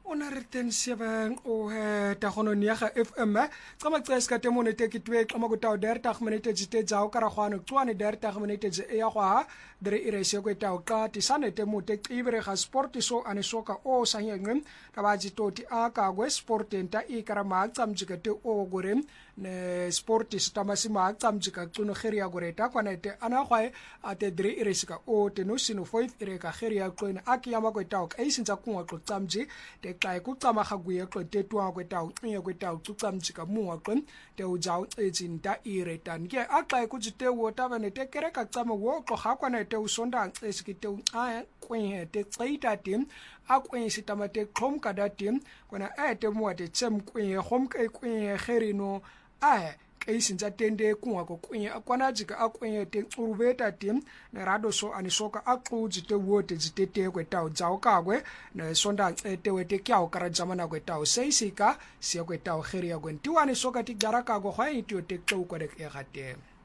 Ona re ten sebeng o ta gono niaga FM tsama tseska te monete ke twe xama go ta der ta minute jite jao kara khwana tswane der ta minute je ya khwa dere irese go ta ka ti sanete mote ibere ga sport so ane soka o sanyengem ka ba ji toti a ka go sport enta I kara ma tsamjika te o gore ne sport sta masima tsamjika tsuno kheria gore ta kwanete ana khwa ate dere irese ka o te no sino 5 ire ka kheria kwena akiyama go ta ka isinza kunwa xo tsamji te xa kucama gaguye xetetwa kwetawu xiye kwetawu xucamjika muwa qem te ujawu xetsinta iretan ke axa kujite wo tabane te kereka cama wo xoga kwana te usonda xesikite a kwenye te xeita tim a kwenye sitama te xomka da tim kwana te muwa te tsem kwenye xomka kwenye gerino a isinza tende kunwa ko kwenye akwana jika akwenye te urubeta tim ne rado so anisoka akuji te wote jitete kwetawu jawu kagwe ne sonda tewe te kyau kara jamana kwetawu seisika siya kwetawu kheria kwentiwa anisoka ti jaraka go khwa itio te xew ko de egate